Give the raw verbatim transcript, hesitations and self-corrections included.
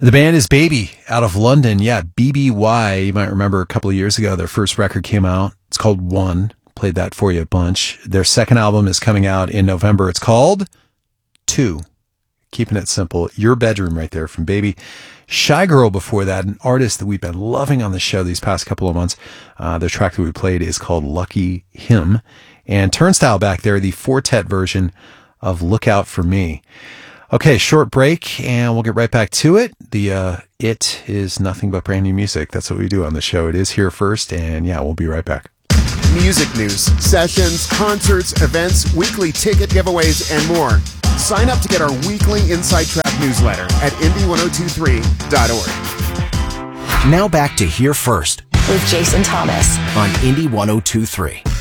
The band is Baby out of London. Yeah, B B Y. You might remember a couple of years ago, their first record came out. It's called One. Played that for you a bunch. Their second album is coming out in November. It's called Two. Keeping it simple. Your Bedroom right there from Baby. Shy Girl before that, an artist that we've been loving on the show these past couple of months. Uh, the track that we played is called Lucky Him. And Turnstile back there, the quartet version of Look Out For Me. Okay, short break, and we'll get right back to it. The uh, It is nothing but brand new music. That's what we do on the show. It is here first, and yeah, we'll be right back. Music news, sessions, concerts, events, weekly ticket giveaways, and more. Sign up to get our weekly Inside Track newsletter at Indy ten twenty-three dot org. Now back to Here First with Jason Thomas on Indy ten twenty-three.